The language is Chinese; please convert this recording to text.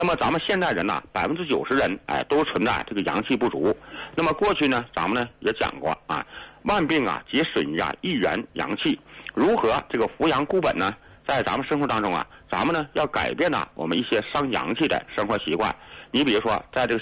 那么咱们现代人呢，90%人都存在这个阳气不足。那么过去呢，咱们呢也讲过啊，万病啊皆损于一元阳气。如何这个扶阳固本呢？在咱们生活当中啊，咱们呢要改变呢我们一些伤阳气的生活习惯。你比如说，在这个